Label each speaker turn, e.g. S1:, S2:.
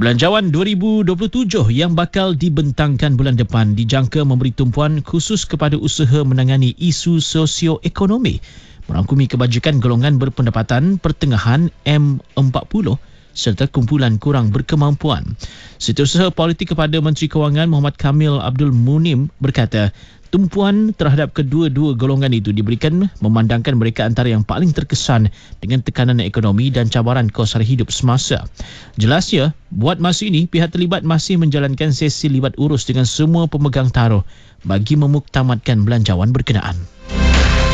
S1: Belanjawan 2027 yang bakal dibentangkan bulan depan dijangka memberi tumpuan khusus kepada usaha menangani isu sosioekonomi, merangkumi kebajikan golongan berpendapatan pertengahan M40 serta kumpulan kurang berkemampuan. Setiausaha politik kepada Menteri Kewangan Muhammad Kamil Abdul Munim berkata, tumpuan terhadap kedua-dua golongan itu diberikan memandangkan mereka antara yang paling terkesan dengan tekanan ekonomi dan cabaran kos sara hidup semasa. Jelasnya, buat masa ini pihak terlibat masih menjalankan sesi libat urus dengan semua pemegang taruh bagi memuktamadkan belanjawan berkenaan.